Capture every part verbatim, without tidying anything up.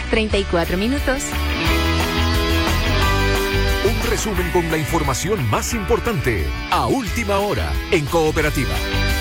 treinta y cuatro minutos. Un resumen con la información más importante a última hora en Cooperativa.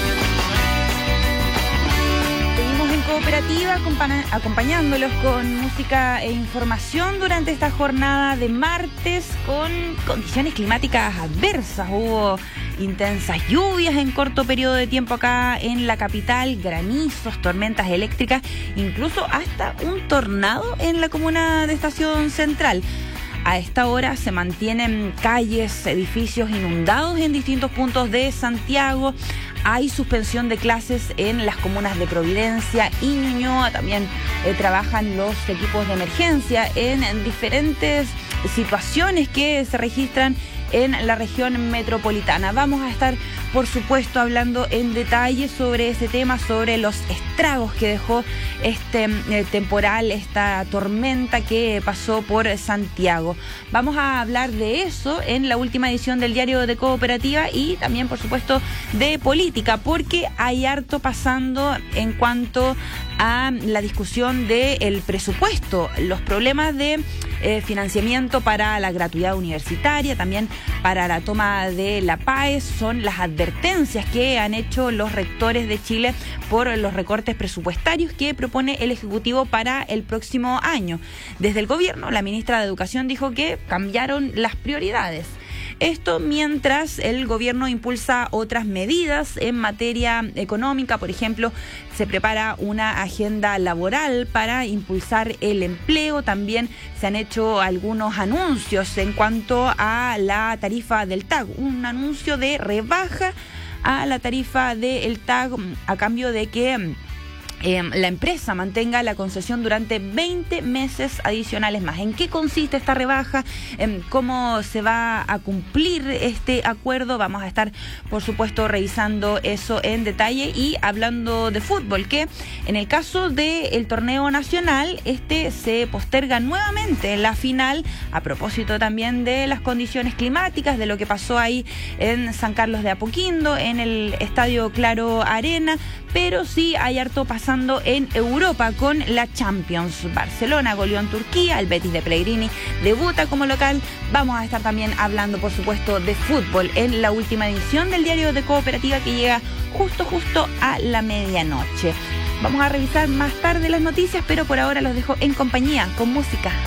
Seguimos en Cooperativa acompañándolos con música e información durante esta jornada de martes con condiciones climáticas adversas. Hubo intensas lluvias en corto periodo de tiempo acá en la capital, granizos, tormentas eléctricas, incluso hasta un tornado en la comuna de Estación Central. A esta hora se mantienen calles, edificios inundados en distintos puntos de Santiago. Hay suspensión de clases en las comunas de Providencia y Ñuñoa. También eh, trabajan los equipos de emergencia en, en diferentes situaciones que se registran en la región metropolitana. Vamos a estar, por supuesto, hablando en detalle sobre ese tema, sobre los estragos que dejó este eh, temporal, esta tormenta que pasó por Santiago. Vamos a hablar de eso en la última edición del Diario de Cooperativa y también, por supuesto, de política, porque hay harto pasando en cuanto a la discusión del presupuesto, los problemas de eh, financiamiento para la gratuidad universitaria, también para la toma de la P A E S, son las advertencias que han hecho los rectores de Chile por los recortes presupuestarios que propone el Ejecutivo para el próximo año. Desde el gobierno, la ministra de Educación dijo que cambiaron las prioridades. Esto mientras el gobierno impulsa otras medidas en materia económica. Por ejemplo, se prepara una agenda laboral para impulsar el empleo. También se han hecho algunos anuncios en cuanto a la tarifa del T A G. Un anuncio de rebaja a la tarifa del T A G a cambio de que Eh, la empresa mantenga la concesión durante veinte meses adicionales más. ¿En qué consiste esta rebaja? Eh, ¿Cómo se va a cumplir este acuerdo? Vamos a estar, por supuesto, revisando eso en detalle y hablando de fútbol, que en el caso del torneo nacional, este se posterga nuevamente la final, a propósito también de las condiciones climáticas, de lo que pasó ahí en San Carlos de Apoquindo, en el Estadio Claro Arena, pero sí hay harto pasando en Europa con la Champions. Barcelona goleó en Turquía, el Betis de Pellegrini debuta como local. Vamos a estar también hablando, por supuesto, de fútbol en la última edición del Diario de Cooperativa, que llega justo, justo a la medianoche. Vamos a revisar más tarde las noticias, pero por ahora los dejo en compañía con música.